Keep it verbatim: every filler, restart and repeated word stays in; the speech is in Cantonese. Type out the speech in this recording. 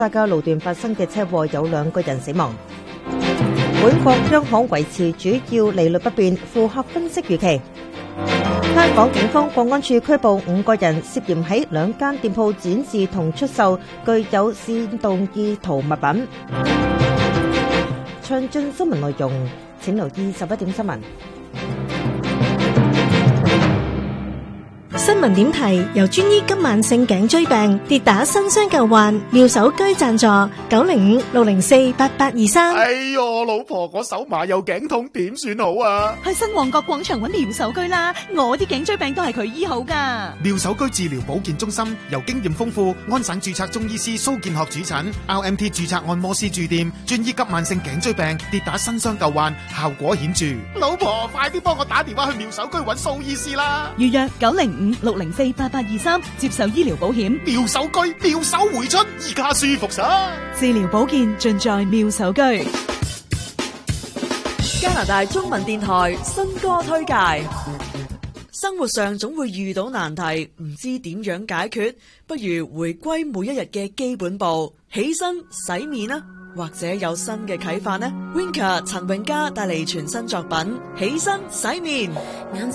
沙交路段發生嘅車禍有兩個人死亡。本國央行維持主要利率不變，符合分析預期。香港警方國安處拘捕五個人，涉嫌喺兩間店鋪展示同出售具有煽動意圖物品。詳盡新聞內容，請留意十一點新聞。 新聞點題由專醫急慢性頸椎病跌打新傷舊患妙手居贊助九零五六零四八八二三。 哎喲，老婆，我手麻又頸痛，點算好啊？ 去新旺角廣場揾妙手居啦，我啲頸椎病都係佢醫好噶。 妙手居治療保健中心由經驗豐富、安省註冊中醫師蘇建學主診 ，R M T 註冊按摩師駐店，專醫急慢性頸椎病跌打新傷舊患，效果顯著。老婆，快啲幫我打電話去妙手居揾蘇醫師啦！ 預約九零五六零四八八二三，接受醫療保險。 妙手居，妙手回春，依家舒服晒。 治療保健盡在妙手居。 加拿大中文電台新歌推介。生活上總會遇到難題，唔知點樣解決，不如回歸每一日嘅基本步，起身洗面啦，或者有新嘅啟發呢？Winka 陳詠嘉帶嚟全新作品《起身洗面》。